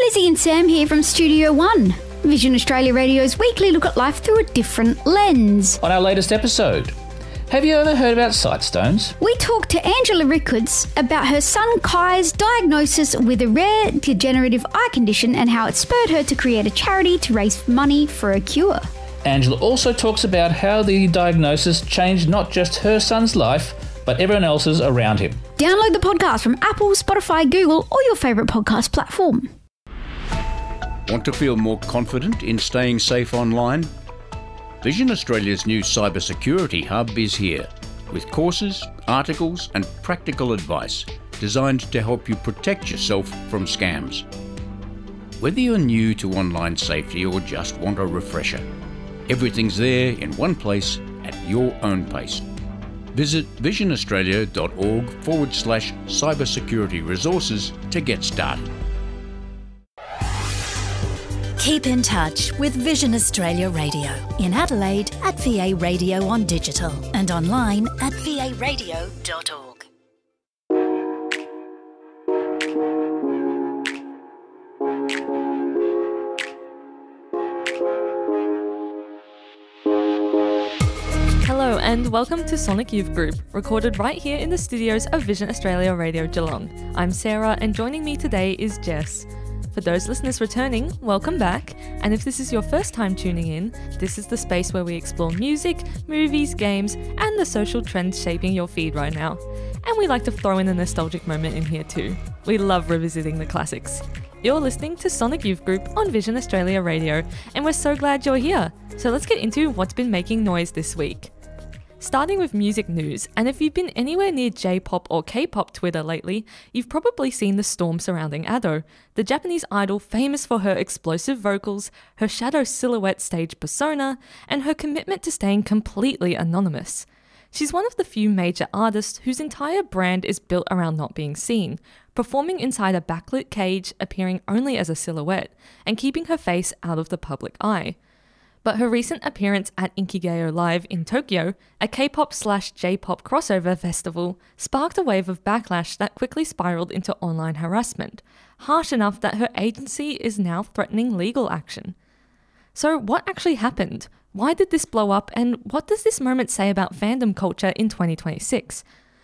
Lizzie and Sam here from Studio One, Vision Australia Radio's weekly look at life through a different lens. On our latest episode, have you ever heard about sight stones? We talked to Angela Rickards about her son Kai's diagnosis with a rare degenerative eye condition and how it spurred her to create a charity to raise money for a cure. Angela also talks about how the diagnosis changed not just her son's life, but everyone else's around him. Download the podcast from Apple, Spotify, Google, or your favourite podcast platform. Want to feel more confident in staying safe online? Vision Australia's new cybersecurity hub is here, with courses, articles and practical advice designed to help you protect yourself from scams. Whether you're new to online safety or just want a refresher, everything's there in one place at your own pace. Visit visionaustralia.org/cybersecurity resources to get started. Keep in touch with Vision Australia Radio in Adelaide at VA Radio on digital and online at varadio.org. Hello and welcome to Sonic Youth Group, recorded right here in the studios of Vision Australia Radio Geelong. I'm Sarah and joining me today is Jess. For those listeners returning, welcome back, and if this is your first time tuning in, this is the space where we explore music, movies, games, and the social trends shaping your feed right now. And we like to throw in a nostalgic moment in here too. We love revisiting the classics. You're listening to Sonic Youth Group on Vision Australia Radio, and we're so glad you're here. So let's get into what's been making noise this week. Starting with music news, and if you've been anywhere near J-pop or K-pop Twitter lately, you've probably seen the storm surrounding Ado, the Japanese idol famous for her explosive vocals, her shadow silhouette stage persona, and her commitment to staying completely anonymous. She's one of the few major artists whose entire brand is built around not being seen, performing inside a backlit cage, appearing only as a silhouette, and keeping her face out of the public eye. But her recent appearance at Inkigayo Live in Tokyo, a K-pop/J-pop crossover festival, sparked a wave of backlash that quickly spiraled into online harassment, harsh enough that her agency is now threatening legal action. So what actually happened? Why did this blow up, and what does this moment say about fandom culture in 2026?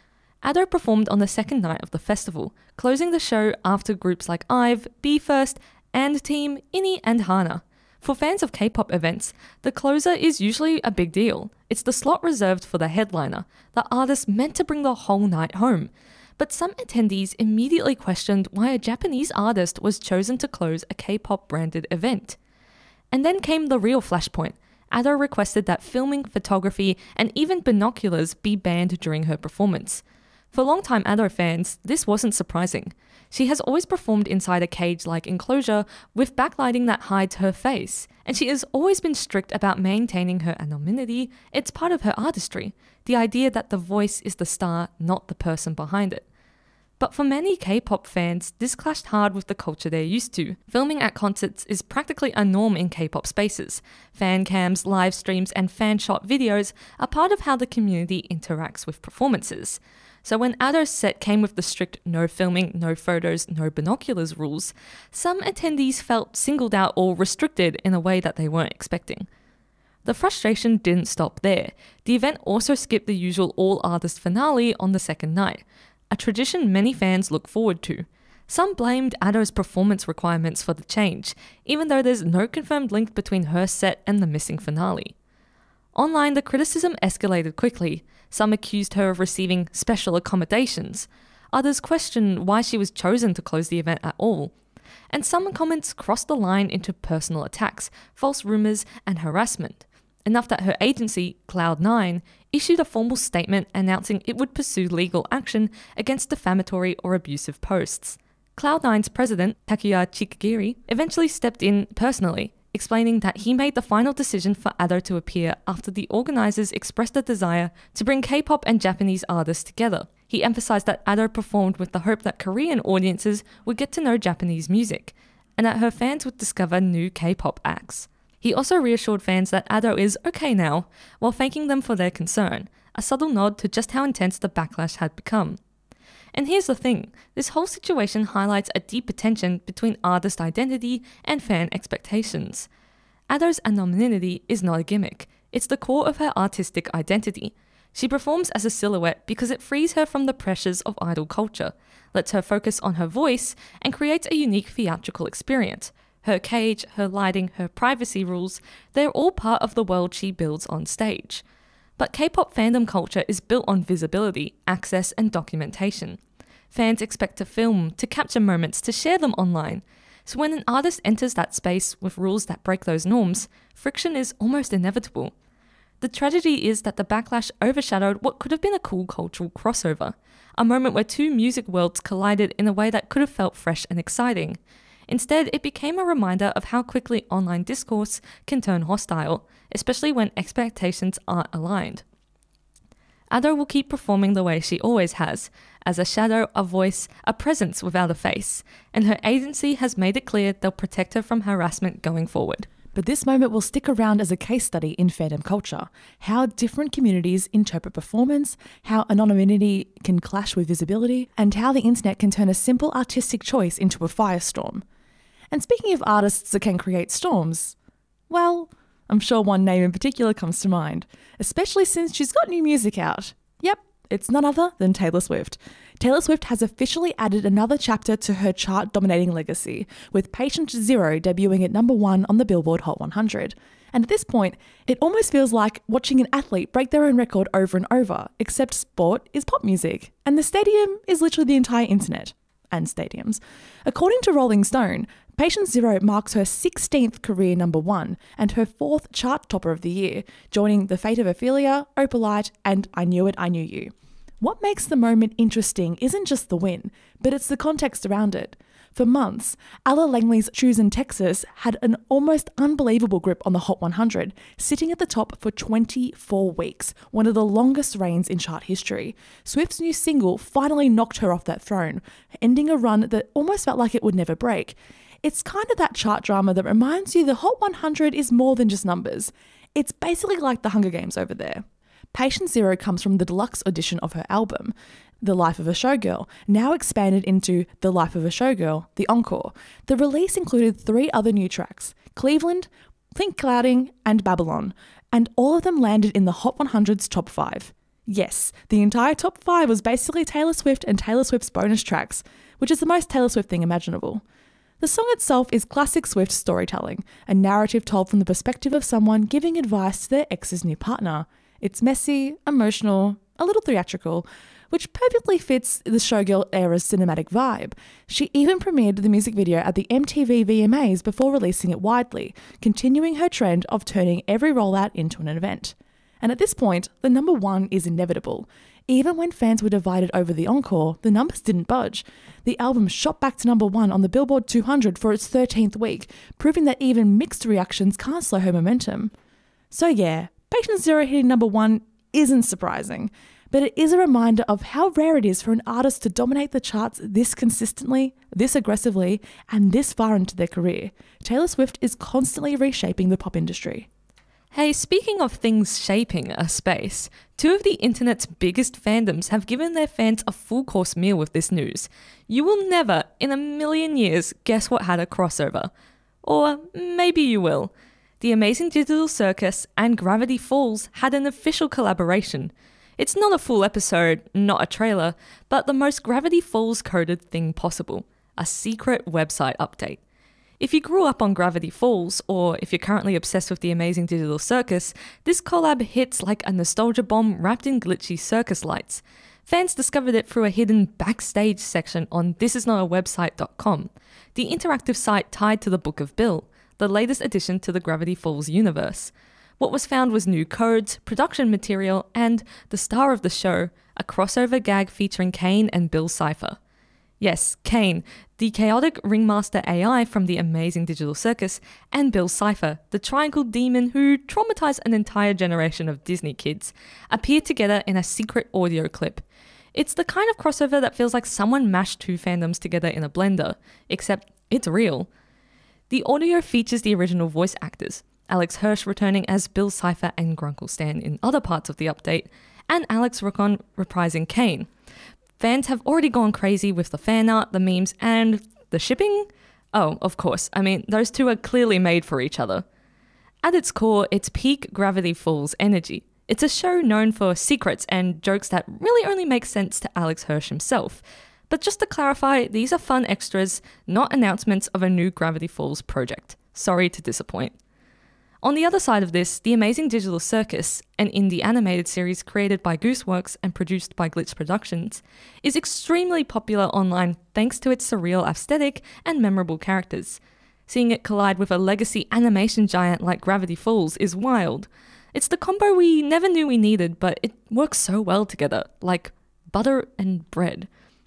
Ado performed on the second night of the festival, closing the show after groups like IVE, BE:FIRST, and Team, INI and Hana. For fans of K-pop events, the closer is usually a big deal. It's the slot reserved for the headliner, the artist meant to bring the whole night home. But some attendees immediately questioned why a Japanese artist was chosen to close a K-pop branded event. And then came the real flashpoint. Ado requested that filming, photography, and even binoculars be banned during her performance. For longtime Ado fans, this wasn't surprising. She has always performed inside a cage-like enclosure with backlighting that hides her face, and she has always been strict about maintaining her anonymity. It's part of her artistry, the idea that the voice is the star, not the person behind it. But for many K-pop fans, this clashed hard with the culture they're used to. Filming at concerts is practically a norm in K-pop spaces. Fan cams, live streams, and fan-shot videos are part of how the community interacts with performances. So when Ado's set came with the strict no filming, no photos, no binoculars rules, some attendees felt singled out or restricted in a way that they weren't expecting. The frustration didn't stop there. The event also skipped the usual all-artist finale on the second night, a tradition many fans look forward to. Some blamed Ado's performance requirements for the change, even though there's no confirmed link between her set and the missing finale. Online, the criticism escalated quickly. Some accused her of receiving special accommodations. Others questioned why she was chosen to close the event at all. And some comments crossed the line into personal attacks, false rumours, and harassment. Enough that her agency, Cloud9, issued a formal statement announcing it would pursue legal action against defamatory or abusive posts. Cloud9's president, Takuya Chikagiri, eventually stepped in personally, explaining that he made the final decision for Ado to appear after the organisers expressed a desire to bring K-pop and Japanese artists together. He emphasised that Ado performed with the hope that Korean audiences would get to know Japanese music, and that her fans would discover new K-pop acts. He also reassured fans that Ado is okay now, while thanking them for their concern, a subtle nod to just how intense the backlash had become. And here's the thing, this whole situation highlights a deeper tension between artist identity and fan expectations. Ato's anonymity is not a gimmick, it's the core of her artistic identity. She performs as a silhouette because it frees her from the pressures of idol culture, lets her focus on her voice, and creates a unique theatrical experience. Her cage, her lighting, her privacy rules, they're all part of the world she builds on stage. But K-pop fandom culture is built on visibility, access, and documentation. Fans expect to film, to capture moments, to share them online. So when an artist enters that space with rules that break those norms, friction is almost inevitable. The tragedy is that the backlash overshadowed what could have been a cool cultural crossover, a moment where two music worlds collided in a way that could have felt fresh and exciting. Instead, it became a reminder of how quickly online discourse can turn hostile, especially when expectations aren't aligned. Ato will keep performing the way she always has, as a shadow, a voice, a presence without a face, and her agency has made it clear they'll protect her from harassment going forward. But this moment will stick around as a case study in fandom culture, how different communities interpret performance, how anonymity can clash with visibility, and how the internet can turn a simple artistic choice into a firestorm. And speaking of artists that can create storms, well, I'm sure one name in particular comes to mind, especially since she's got new music out. Yep, it's none other than Taylor Swift. Taylor Swift has officially added another chapter to her chart-dominating legacy, with Patient Zero debuting at number 1 on the Billboard Hot 100. And at this point, it almost feels like watching an athlete break their own record over and over, except sport is pop music, and the stadium is literally the entire internet. And stadiums. According to Rolling Stone, Patient Zero marks her 16th career number 1 and her 4th chart topper of the year, joining The Fate of Ophelia, Opalite, and I Knew It, I Knew You. What makes the moment interesting isn't just the win, but it's the context around it. For months, Ella Langley's Choosing Texas had an almost unbelievable grip on the Hot 100, sitting at the top for 24 weeks, one of the longest reigns in chart history. Swift's new single finally knocked her off that throne, ending a run that almost felt like it would never break. It's kind of that chart drama that reminds you the Hot 100 is more than just numbers. It's basically like the Hunger Games over there. Patient Zero comes from the deluxe edition of her album, The Life of a Showgirl, now expanded into The Life of a Showgirl, The Encore. The release included 3 other new tracks, Cleveland, Think Clouding, and Babylon, and all of them landed in the Hot 100's top 5. Yes, the entire top 5 was basically Taylor Swift and Taylor Swift's bonus tracks, which is the most Taylor Swift thing imaginable. The song itself is classic Swift storytelling, a narrative told from the perspective of someone giving advice to their ex's new partner. It's messy, emotional, a little theatrical, which perfectly fits the Showgirl era's cinematic vibe. She even premiered the music video at the MTV VMAs before releasing it widely, continuing her trend of turning every rollout into an event. And at this point, the number 1 is inevitable. Even when fans were divided over the encore, the numbers didn't budge. The album shot back to number 1 on the Billboard 200 for its 13th week, proving that even mixed reactions can't slow her momentum. So yeah, Patient Zero hitting number 1 isn't surprising, but it is a reminder of how rare it is for an artist to dominate the charts this consistently, this aggressively, and this far into their career. Taylor Swift is constantly reshaping the pop industry. Hey, speaking of things shaping a space, 2 of the internet's biggest fandoms have given their fans a full course meal with this news. You will never, in a million years, guess what had a crossover. Or maybe you will. The Amazing Digital Circus and Gravity Falls had an official collaboration. It's not a full episode, not a trailer, but the most Gravity Falls coded thing possible, a secret website update. If you grew up on Gravity Falls, or if you're currently obsessed with the Amazing Digital Circus, this collab hits like a nostalgia bomb wrapped in glitchy circus lights. Fans discovered it through a hidden backstage section on thisisnotawebsite.com, the interactive site tied to the Book of Bill, the latest addition to the Gravity Falls universe. What was found was new codes, production material, and, the star of the show, a crossover gag featuring Kane and Bill Cipher. Yes, Kane, the chaotic ringmaster AI from the Amazing Digital Circus, and Bill Cipher, the triangle demon who traumatized an entire generation of Disney kids, appear together in a secret audio clip. It's the kind of crossover that feels like someone mashed 2 fandoms together in a blender, except it's real. The audio features the original voice actors, Alex Hirsch returning as Bill Cipher and Grunkle Stan in other parts of the update, and Alex Rokon reprising Kane. Fans have already gone crazy with the fan art, the memes, and the shipping? Oh, of course. I mean, those two are clearly made for each other. At its core, it's peak Gravity Falls energy. It's a show known for secrets and jokes that really only make sense to Alex Hirsch himself. But just to clarify, these are fun extras, not announcements of a new Gravity Falls project. Sorry to disappoint. On the other side of this, The Amazing Digital Circus, an indie animated series created by Gooseworks and produced by Glitch Productions, is extremely popular online thanks to its surreal aesthetic and memorable characters. Seeing it collide with a legacy animation giant like Gravity Falls is wild. It's the combo we never knew we needed, but it works so well together, like butter and bread.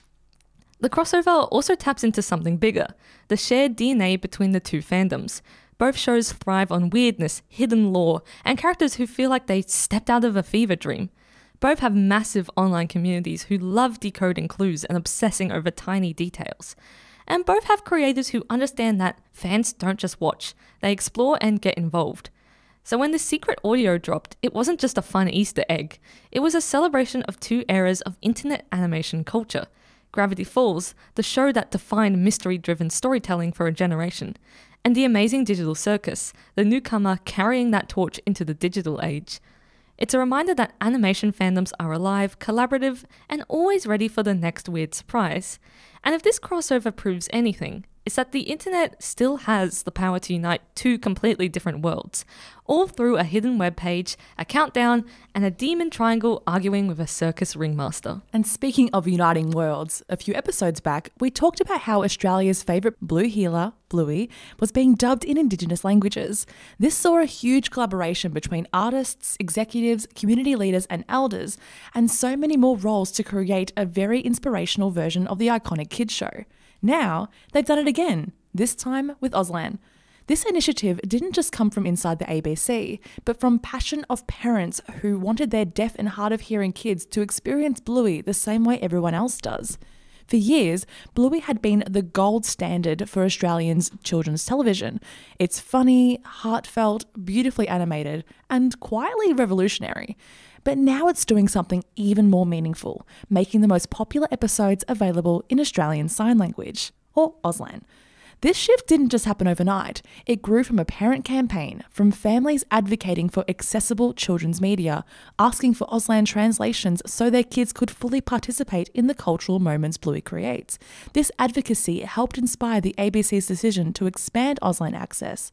The crossover also taps into something bigger, the shared DNA between the two fandoms. Both shows thrive on weirdness, hidden lore, and characters who feel like they stepped out of a fever dream. Both have massive online communities who love decoding clues and obsessing over tiny details. And both have creators who understand that fans don't just watch, they explore and get involved. So when the secret audio dropped, it wasn't just a fun Easter egg. It was a celebration of two eras of internet animation culture. Gravity Falls, the show that defined mystery-driven storytelling for a generation, and The Amazing Digital Circus, the newcomer carrying that torch into the digital age. It's a reminder that animation fandoms are alive, collaborative, and always ready for the next weird surprise. And if this crossover proves anything, it's that the internet still has the power to unite two completely different worlds, all through a hidden webpage, a countdown, and a demon triangle arguing with a circus ringmaster. And speaking of uniting worlds, a few episodes back, we talked about how Australia's favourite blue healer, Bluey, was being dubbed in Indigenous languages. This saw a huge collaboration between artists, executives, community leaders and elders, and so many more roles to create a very inspirational version of the iconic kids show. Now, they've done it again, this time with Auslan. This initiative didn't just come from inside the ABC, but from passion of parents who wanted their deaf and hard of hearing kids to experience Bluey the same way everyone else does. For years, Bluey had been the gold standard for Australians' children's television. It's funny, heartfelt, beautifully animated, and quietly revolutionary. But now it's doing something even more meaningful, making the most popular episodes available in Australian Sign Language, or Auslan. This shift didn't just happen overnight. It grew from a parent campaign, from families advocating for accessible children's media, asking for Auslan translations so their kids could fully participate in the cultural moments Bluey creates. This advocacy helped inspire the ABC's decision to expand Auslan access.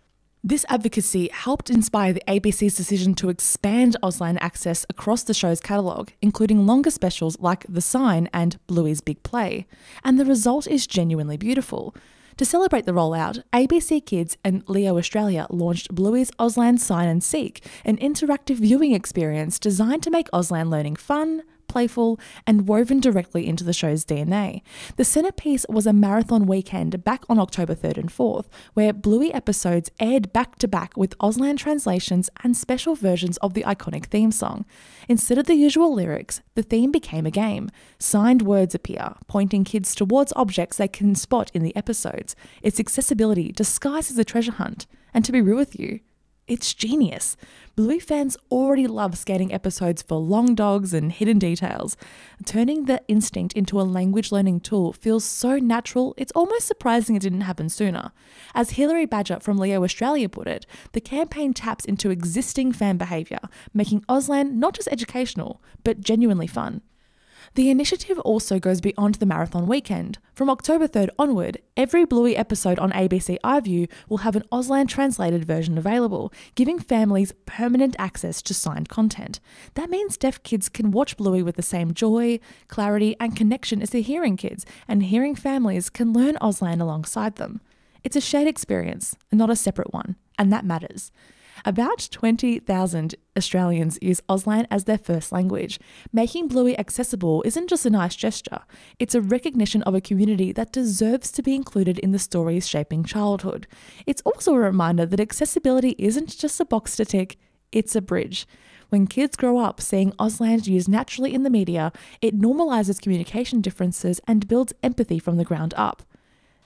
Across the show's catalogue, including longer specials like The Sign and Bluey's Big Play. And the result is genuinely beautiful. To celebrate the rollout, ABC Kids and Leo Australia launched Bluey's Auslan Sign and Seek, an interactive viewing experience designed to make Auslan learning fun, playful, and woven directly into the show's DNA. The centrepiece was a marathon weekend back on October 3rd and 4th, where Bluey episodes aired back-to-back with Auslan translations and special versions of the iconic theme song. Instead of the usual lyrics, the theme became a game. Signed words appear, pointing kids towards objects they can spot in the episodes. Its accessibility disguised as a treasure hunt. And to be real with you, it's genius. Bluey fans already love scanning episodes for long dogs and hidden details. Turning the instinct into a language learning tool feels so natural, it's almost surprising it didn't happen sooner. As Hilary Badger from Leo Australia put it, the campaign taps into existing fan behaviour, making Auslan not just educational, but genuinely fun. The initiative also goes beyond the marathon weekend. From October 3rd onward, every Bluey episode on ABC iView will have an Auslan translated version available, giving families permanent access to signed content. That means deaf kids can watch Bluey with the same joy, clarity, and connection as their hearing kids, and hearing families can learn Auslan alongside them. It's a shared experience, and not a separate one, and that matters. About 20,000 Australians use Auslan as their first language. Making Bluey accessible isn't just a nice gesture, it's a recognition of a community that deserves to be included in the stories shaping childhood. It's also a reminder that accessibility isn't just a box to tick, it's a bridge. When kids grow up seeing Auslan used naturally in the media, it normalises communication differences and builds empathy from the ground up.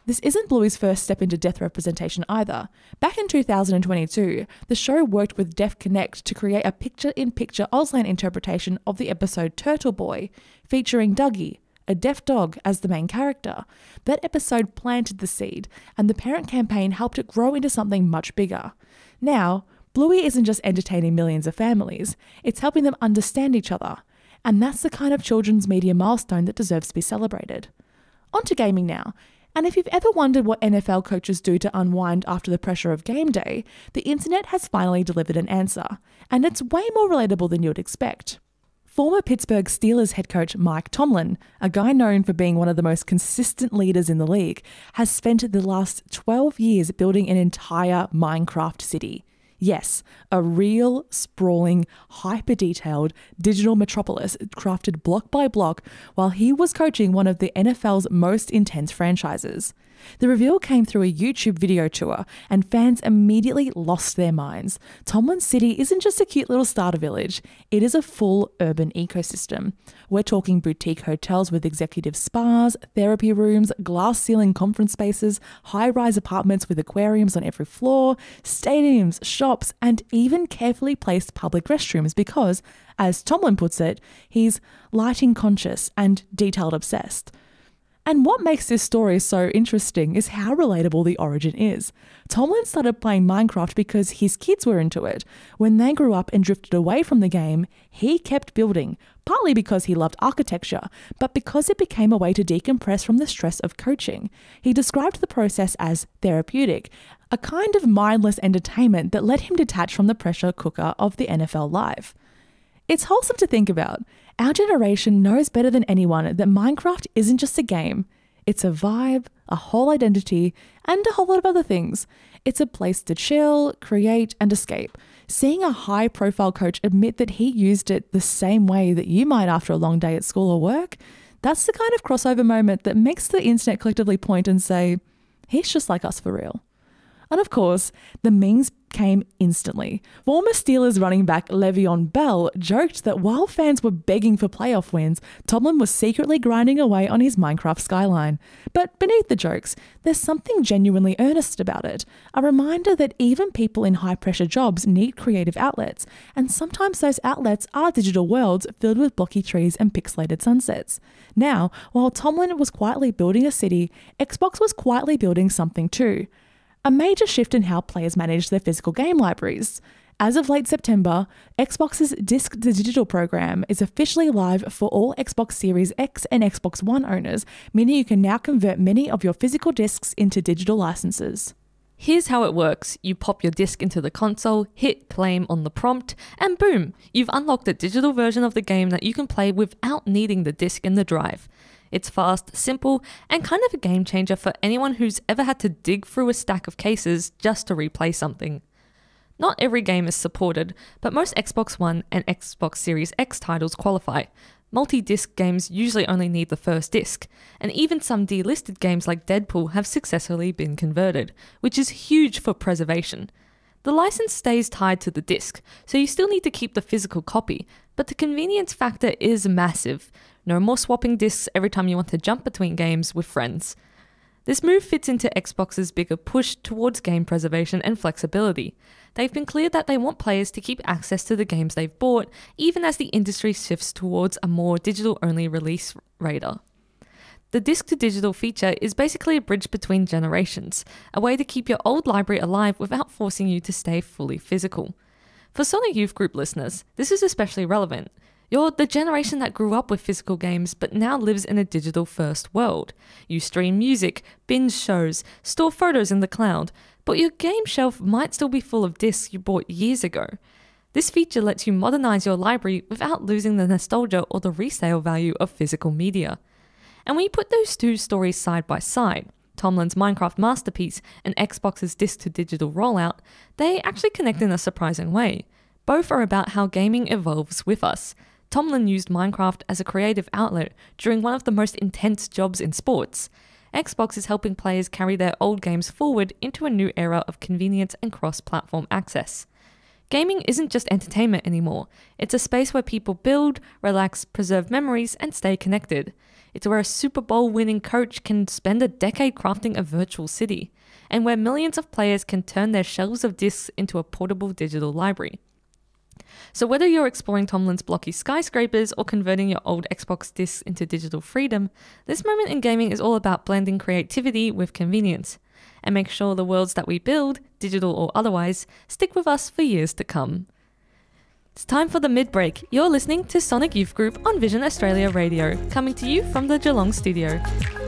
This isn't Bluey's first step into deaf representation either. Back in 2022, the show worked with Deaf Connect to create a picture-in-picture Auslan interpretation of the episode Turtle Boy, featuring Dougie, a deaf dog, as the main character. That episode planted the seed, and the parent campaign helped it grow into something much bigger. Now, Bluey isn't just entertaining millions of families, it's helping them understand each other. And that's the kind of children's media milestone that deserves to be celebrated. On to gaming now. And if you've ever wondered what NFL coaches do to unwind after the pressure of game day, the internet has finally delivered an answer. And it's way more relatable than you'd expect. Former Pittsburgh Steelers head coach Mike Tomlin, a guy known for being one of the most consistent leaders in the league, has spent the last 12 years building an entire Minecraft city. Yes, a real, sprawling, hyper-detailed digital metropolis crafted block by block while he was coaching one of the NFL's most intense franchises. The reveal came through a YouTube video tour, and fans immediately lost their minds. Tomlin's city isn't just a cute little starter village, it is a full urban ecosystem. We're talking boutique hotels with executive spas, therapy rooms, glass-ceiling conference spaces, high-rise apartments with aquariums on every floor, stadiums, shops, and even carefully placed public restrooms because, as Tomlin puts it, he's lighting conscious and detailed obsessed. And what makes this story so interesting is how relatable the origin is. Tomlin started playing Minecraft because his kids were into it. When they grew up and drifted away from the game, he kept building, partly because he loved architecture, but because it became a way to decompress from the stress of coaching. He described the process as therapeutic, a kind of mindless entertainment that let him detach from the pressure cooker of the NFL life. It's wholesome to think about. Our generation knows better than anyone that Minecraft isn't just a game. It's a vibe, a whole identity, and a whole lot of other things. It's a place to chill, create, and escape. Seeing a high-profile coach admit that he used it the same way that you might after a long day at school or work, that's the kind of crossover moment that makes the internet collectively point and say, he's just like us for real. And of course, the memes came instantly. Former Steelers running back Le'Veon Bell joked that while fans were begging for playoff wins, Tomlin was secretly grinding away on his Minecraft skyline. But beneath the jokes, there's something genuinely earnest about it. A reminder that even people in high-pressure jobs need creative outlets, and sometimes those outlets are digital worlds filled with blocky trees and pixelated sunsets. Now, while Tomlin was quietly building a city, Xbox was quietly building something too. A major shift in how players manage their physical game libraries. As of late September, Xbox's disc-to-digital program is officially live for all Xbox Series X and Xbox One owners, meaning you can now convert many of your physical discs into digital licenses. Here's how it works. You pop your disc into the console, hit claim on the prompt, and boom, you've unlocked a digital version of the game that you can play without needing the disc in the drive. It's fast, simple, and kind of a game changer for anyone who's ever had to dig through a stack of cases just to replay something. Not every game is supported, but most Xbox One and Xbox Series X titles qualify. Multi-disc games usually only need the first disc, and even some delisted games like Deadpool have successfully been converted, which is huge for preservation. The license stays tied to the disc, so you still need to keep the physical copy, but the convenience factor is massive. No more swapping discs every time you want to jump between games with friends. This move fits into Xbox's bigger push towards game preservation and flexibility. They've been clear that they want players to keep access to the games they've bought, even as the industry shifts towards a more digital-only release radar. The disc-to-digital feature is basically a bridge between generations, a way to keep your old library alive without forcing you to stay fully physical. For Sonic Youth Group listeners, this is especially relevant. You're the generation that grew up with physical games but now lives in a digital-first world. You stream music, binge shows, store photos in the cloud, but your game shelf might still be full of discs you bought years ago. This feature lets you modernize your library without losing the nostalgia or the resale value of physical media. And when you put those two stories side by side, Tomlin's Minecraft masterpiece and Xbox's disc-to-digital rollout, they actually connect in a surprising way. Both are about how gaming evolves with us. Tomlin used Minecraft as a creative outlet during one of the most intense jobs in sports. Xbox is helping players carry their old games forward into a new era of convenience and cross-platform access. Gaming isn't just entertainment anymore. It's a space where people build, relax, preserve memories, and stay connected. It's where a Super Bowl winning coach can spend a decade crafting a virtual city, and where millions of players can turn their shelves of discs into a portable digital library. So whether you're exploring Tomlin's blocky skyscrapers or converting your old Xbox discs into digital freedom, this moment in gaming is all about blending creativity with convenience, and make sure the worlds that we build, digital or otherwise, stick with us for years to come. It's time for the mid-break. You're listening to Sonic Youth Group on Vision Australia Radio, coming to you from the Geelong studio.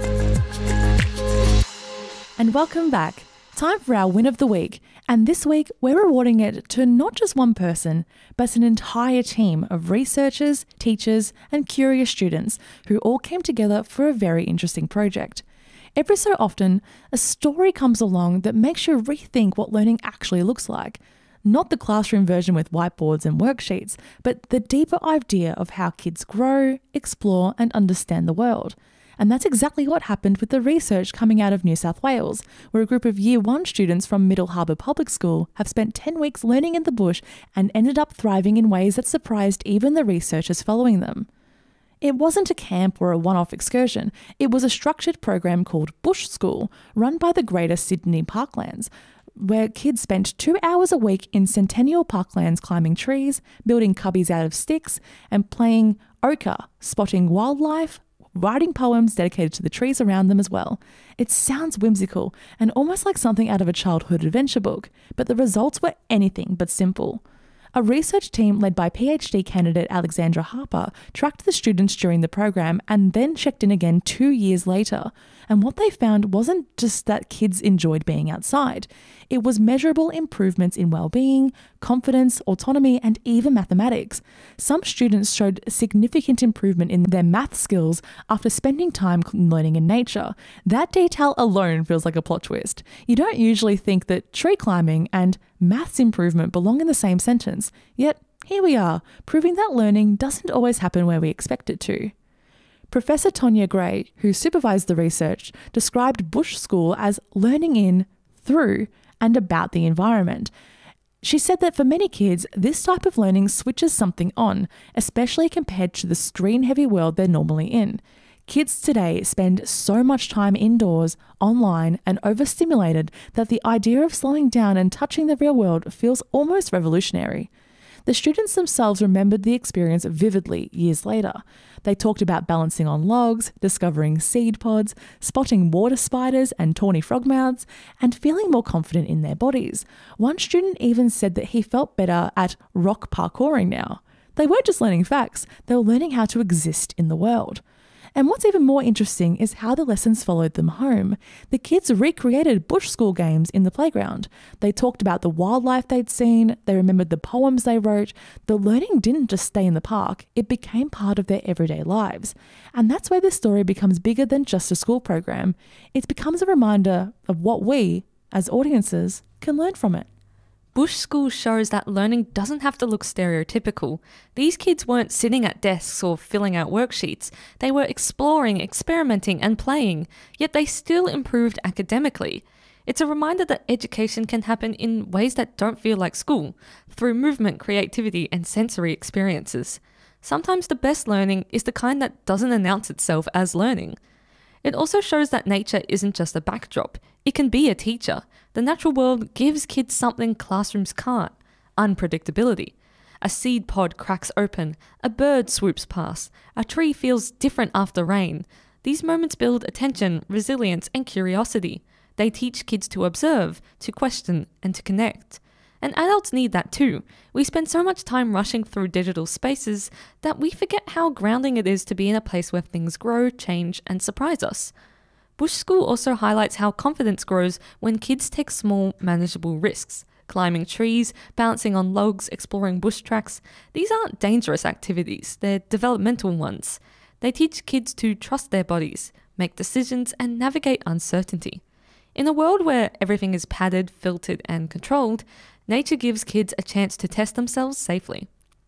And welcome back. Time for our win of the week. And this week, we're rewarding it to not just one person, but an entire team of researchers, teachers, and curious students who all came together for a very interesting project. Every so often, a story comes along that makes you rethink what learning actually looks like. Not the classroom version with whiteboards and worksheets, but the deeper idea of how kids grow, explore, and understand the world. And that's exactly what happened with the research coming out of New South Wales, where a group of Year 1 students from Middle Harbour Public School have spent 10 weeks learning in the bush and ended up thriving in ways that surprised even the researchers following them. It wasn't a camp or a one-off excursion. It was a structured program called Bush School, run by the Greater Sydney Parklands, where kids spent 2 hours a week in Centennial Parklands climbing trees, building cubbies out of sticks, and playing ochre, spotting wildlife, writing poems dedicated to the trees around them as well. It sounds whimsical and almost like something out of a childhood adventure book, but the results were anything but simple. A research team led by PhD candidate Alexandra Harper tracked the students during the program and then checked in again 2 years later. And what they found wasn't just that kids enjoyed being outside. It was measurable improvements in well-being, confidence, autonomy, and even mathematics. Some students showed significant improvement in their math skills after spending time learning in nature. That detail alone feels like a plot twist. You don't usually think that tree climbing and maths improvement belong in the same sentence, yet here we are, proving that learning doesn't always happen where we expect it to. Professor Tonya Gray, who supervised the research, described Bush School as learning in, through, and about the environment. She said that for many kids, this type of learning switches something on, especially compared to the screen-heavy world they're normally in. Kids today spend so much time indoors, online, and overstimulated that the idea of slowing down and touching the real world feels almost revolutionary. The students themselves remembered the experience vividly years later. They talked about balancing on logs, discovering seed pods, spotting water spiders and tawny frogmouths, and feeling more confident in their bodies. One student even said that he felt better at rock parkouring now. They weren't just learning facts, they were learning how to exist in the world. And what's even more interesting is how the lessons followed them home. The kids recreated Bush School games in the playground. They talked about the wildlife they'd seen, they remembered the poems they wrote. The learning didn't just stay in the park, it became part of their everyday lives. And that's where this story becomes bigger than just a school program. It becomes a reminder of what we, as audiences, can learn from it. Bush School shows that learning doesn't have to look stereotypical. These kids weren't sitting at desks or filling out worksheets. They were exploring, experimenting, and playing, yet they still improved academically. It's a reminder that education can happen in ways that don't feel like school, through movement, creativity, and sensory experiences. Sometimes the best learning is the kind that doesn't announce itself as learning. It also shows that nature isn't just a backdrop. It can be a teacher. The natural world gives kids something classrooms can't: unpredictability. A seed pod cracks open, a bird swoops past, a tree feels different after rain. These moments build attention, resilience, and curiosity. They teach kids to observe, to question, and to connect. And adults need that too. We spend so much time rushing through digital spaces that we forget how grounding it is to be in a place where things grow, change, and surprise us. Bush School also highlights how confidence grows when kids take small, manageable risks. Climbing trees, bouncing on logs, exploring bush tracks. These aren't dangerous activities, they're developmental ones. They teach kids to trust their bodies, make decisions, and navigate uncertainty. In a world where everything is padded, filtered, and controlled, nature gives kids a chance to test themselves safely.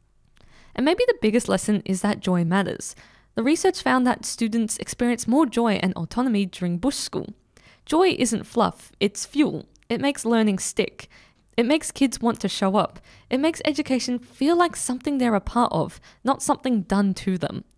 And maybe the biggest lesson is that joy matters. The research found that students experience more joy and autonomy during Bush School. Joy isn't fluff, it's fuel. It makes learning stick. It makes kids want to show up. It makes education feel like something they're a part of, not something done to them.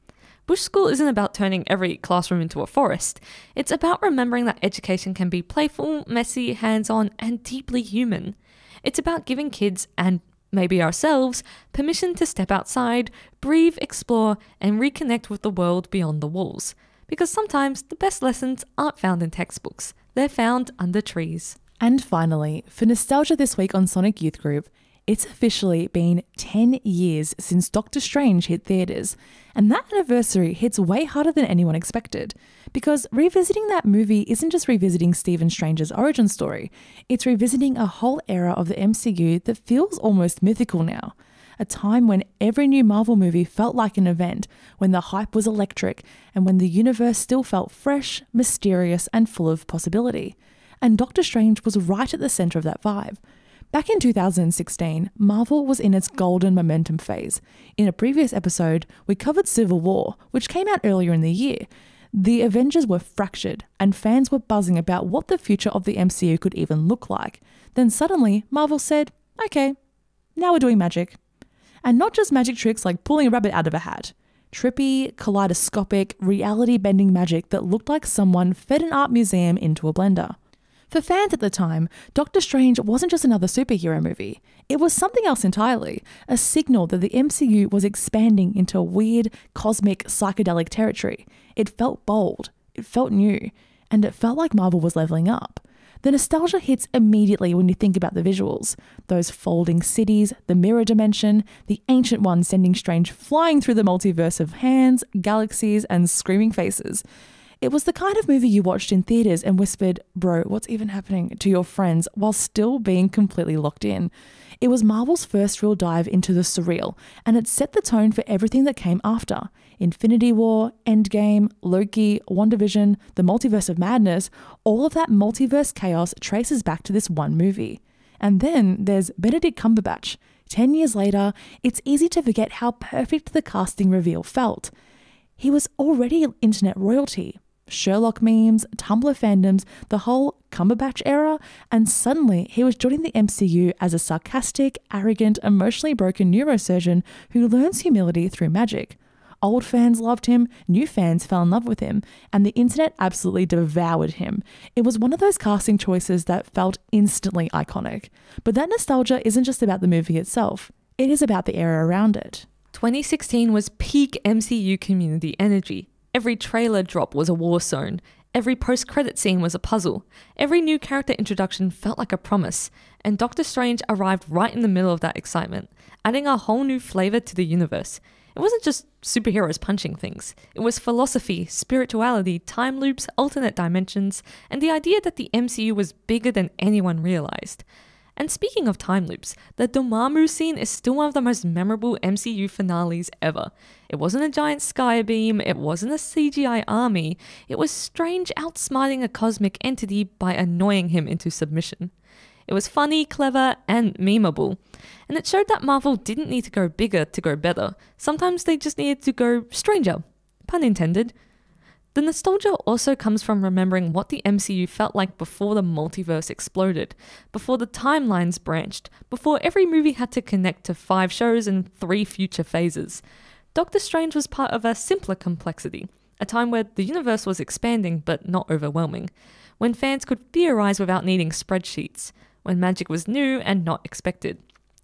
Bush School isn't about turning every classroom into a forest. It's about remembering that education can be playful, messy, hands-on, and deeply human. It's about giving kids, and maybe ourselves, permission to step outside, breathe, explore, and reconnect with the world beyond the walls. Because sometimes the best lessons aren't found in textbooks. They're found under trees. And finally, for nostalgia this week on Sonic Youth Group, it's officially been 10 years since Doctor Strange hit theatres, and that anniversary hits way harder than anyone expected. Because revisiting that movie isn't just revisiting Stephen Strange's origin story, it's revisiting a whole era of the MCU that feels almost mythical now. A time when every new Marvel movie felt like an event, when the hype was electric, and when the universe still felt fresh, mysterious, and full of possibility. And Doctor Strange was right at the centre of that vibe. Back in 2016, Marvel was in its golden momentum phase. In a previous episode, we covered Civil War, which came out earlier in the year. The Avengers were fractured, and fans were buzzing about what the future of the MCU could even look like. Then suddenly, Marvel said, okay, now we're doing magic. And not just magic tricks like pulling a rabbit out of a hat. Trippy, kaleidoscopic, reality-bending magic that looked like someone fed an art museum into a blender. For fans at the time, Doctor Strange wasn't just another superhero movie. It was something else entirely, a signal that the MCU was expanding into weird, cosmic, psychedelic territory. It felt bold, it felt new, and it felt like Marvel was leveling up. The nostalgia hits immediately when you think about the visuals. Those folding cities, the mirror dimension, the Ancient One sending Strange flying through the multiverse of hands, galaxies, and screaming faces. It was the kind of movie you watched in theatres and whispered, bro, what's even happening, to your friends while still being completely locked in. It was Marvel's first real dive into the surreal, and it set the tone for everything that came after. Infinity War, Endgame, Loki, WandaVision, the Multiverse of Madness, all of that multiverse chaos traces back to this one movie. And then there's Benedict Cumberbatch. 10 years later, it's easy to forget how perfect the casting reveal felt. He was already internet royalty. Sherlock memes, Tumblr fandoms, the whole Cumberbatch era, and suddenly he was joining the MCU as a sarcastic, arrogant, emotionally broken neurosurgeon who learns humility through magic. Old fans loved him, new fans fell in love with him, and the internet absolutely devoured him. It was one of those casting choices that felt instantly iconic. But that nostalgia isn't just about the movie itself, it is about the era around it. 2016 was peak MCU community energy. Every trailer drop was a war zone. Every post-credit scene was a puzzle. Every new character introduction felt like a promise. And Doctor Strange arrived right in the middle of that excitement, adding a whole new flavour to the universe. It wasn't just superheroes punching things. It was philosophy, spirituality, time loops, alternate dimensions, and the idea that the MCU was bigger than anyone realised. And speaking of time loops, the Dormammu scene is still one of the most memorable MCU finales ever. It wasn't a giant skybeam, it wasn't a CGI army, it was Strange outsmarting a cosmic entity by annoying him into submission. It was funny, clever, and memeable. And it showed that Marvel didn't need to go bigger to go better. Sometimes they just needed to go stranger. Pun intended. The nostalgia also comes from remembering what the MCU felt like before the multiverse exploded, before the timelines branched, before every movie had to connect to 5 shows and 3 future phases. Doctor Strange was part of a simpler complexity, a time where the universe was expanding but not overwhelming, when fans could theorize without needing spreadsheets, when magic was new and not expected.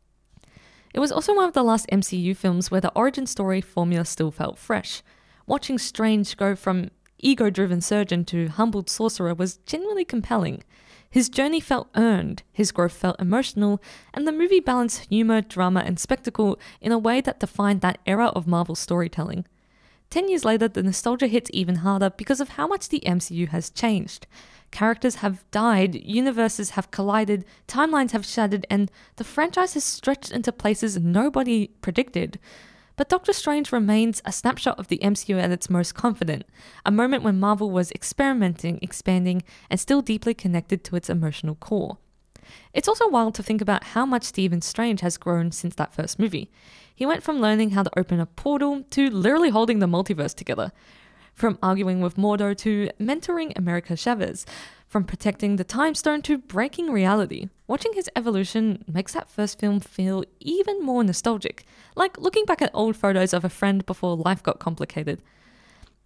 It was also one of the last MCU films where the origin story formula still felt fresh. Watching Strange go from ego-driven surgeon to humbled sorcerer was genuinely compelling. His journey felt earned, his growth felt emotional, and the movie balanced humor, drama, and spectacle in a way that defined that era of Marvel storytelling. 10 years later, the nostalgia hits even harder because of how much the MCU has changed. Characters have died, universes have collided, timelines have shattered, and the franchise has stretched into places nobody predicted. But Doctor Strange remains a snapshot of the MCU at its most confident, a moment when Marvel was experimenting, expanding, and still deeply connected to its emotional core. It's also wild to think about how much Stephen Strange has grown since that first movie. He went from learning how to open a portal to literally holding the multiverse together. From arguing with Mordo to mentoring America Chavez. From protecting the Time Stone to breaking reality. Watching his evolution makes that first film feel even more nostalgic, like looking back at old photos of a friend before life got complicated.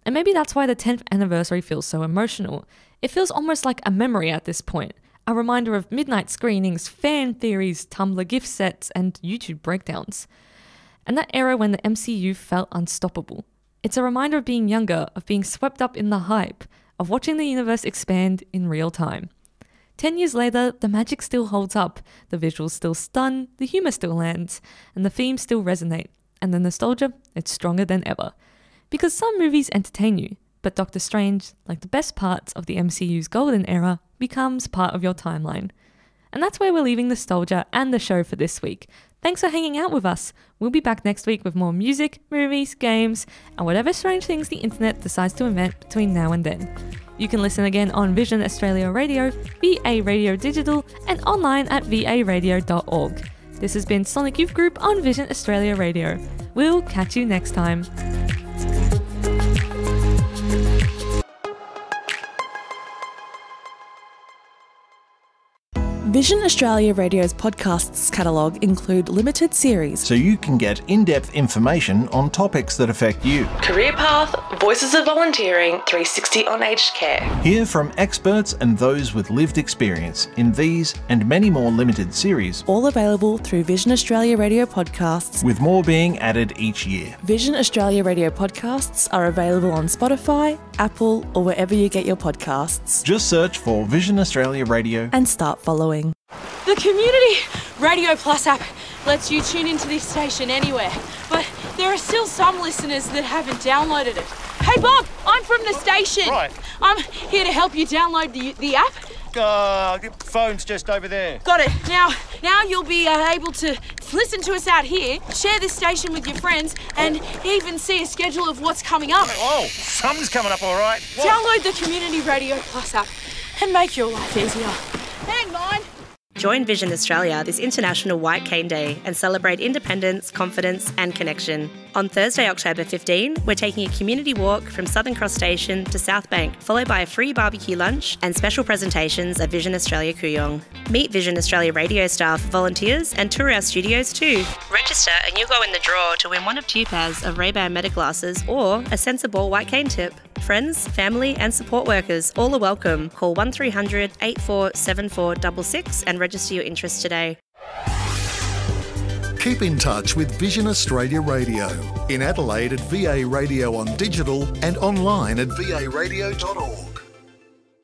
And maybe that's why the 10th anniversary feels so emotional. It feels almost like a memory at this point, a reminder of midnight screenings, fan theories, Tumblr gift sets, and YouTube breakdowns. And that era when the MCU felt unstoppable. It's a reminder of being younger, of being swept up in the hype, of watching the universe expand in real time. 10 years later, the magic still holds up, the visuals still stun, the humour still lands, and the themes still resonate, and the nostalgia, it's stronger than ever. Because some movies entertain you, but Doctor Strange, like the best parts of the MCU's golden era, becomes part of your timeline. And that's where we're leaving nostalgia and the show for this week. Thanks for hanging out with us. We'll be back next week with more music, movies, games, and whatever strange things the internet decides to invent between now and then. You can listen again on Vision Australia Radio, VA Radio Digital, and online at varadio.org. This has been Sonic Youth Group on Vision Australia Radio. We'll catch you next time. Vision Australia Radio's podcasts catalogue include limited series, so you can get in-depth information on topics that affect you. Career path, voices of volunteering, 360 on aged care. Hear from experts and those with lived experience in these and many more limited series. all available through Vision Australia Radio podcasts, With more being added each year. Vision Australia Radio podcasts are available on Spotify, Apple, or wherever you get your podcasts. Just search for Vision Australia Radio And start following. The Community Radio Plus app lets you tune into this station anywhere, but there are still some listeners that haven't downloaded it. Hey Bob, I'm from the station. Right. I'm here to help you download the app. The phone's just over there. Got it. Now you'll be able to listen to us out here, share this station with your friends, and even see a schedule of what's coming up. Oh, something's coming up all right. What? Download the Community Radio Plus app and make your life easier. Hang on. Join Vision Australia this International White Cane Day and celebrate independence, confidence and connection. On Thursday, October 15, we're taking a community walk from Southern Cross Station to South Bank, followed by a free barbecue lunch and special presentations at Vision Australia Kooyong. Meet Vision Australia radio staff, volunteers and tour our studios too. Register and you'll go in the draw to win one of 2 pairs of Ray-Ban Meta glasses or a Sensible White Cane tip. Friends, family and support workers all are welcome. Call 1300 847466 and register your interest today. Keep in touch with Vision Australia Radio. In Adelaide at VA Radio on Digital and online at varadio.org.